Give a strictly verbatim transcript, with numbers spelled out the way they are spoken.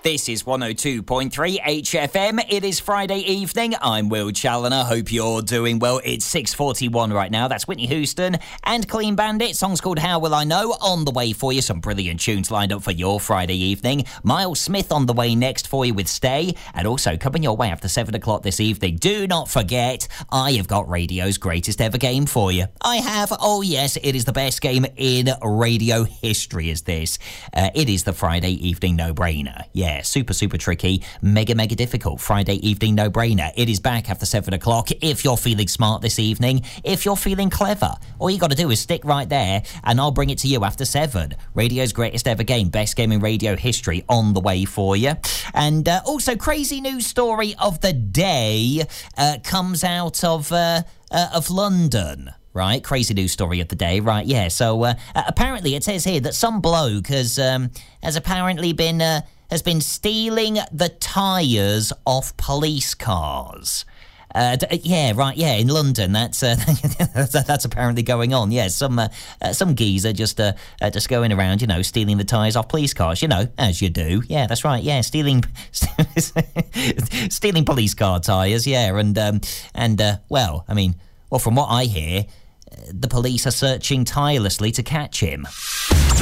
This is one oh two point three H F M. It is Friday evening. I'm Will Challoner. Hope you're doing well. It's six forty-one right now. That's Whitney Houston and Clean Bandit. Song's called How Will I Know? On the way for you. Some brilliant tunes lined up for your Friday evening. Miles Smith on the way next for you with Stay. And also coming your way after seven o'clock this evening. Do not forget, I have got radio's greatest ever game for you. I have. Oh, yes, it is the best game in radio history, is this. Uh, it is the Friday evening no-brainer. Yeah. Super, super tricky, mega, mega difficult Friday evening no-brainer. It is back after seven o'clock. If you're feeling smart this evening, if you're feeling clever, all you got to do is stick right there and I'll bring it to you after seven. Radio's greatest ever game, best game in radio history on the way for you. And uh, also, crazy news story of the day uh, comes out of uh, uh, of London. Right, crazy news story of the day. Right, yeah. So uh, uh, apparently, it says here that some bloke has um, has apparently been uh, has been stealing the tyres off police cars. Uh, d- yeah, right. Yeah, in London, that's uh, that's apparently going on. Yeah, some uh, uh, some geezer just uh, uh, just going around, you know, stealing the tyres off police cars. You know, as you do. Yeah, that's right. Yeah, stealing stealing police car tyres. Yeah, and um, and uh, well, I mean, well, from what I hear, the police are searching tirelessly to catch him.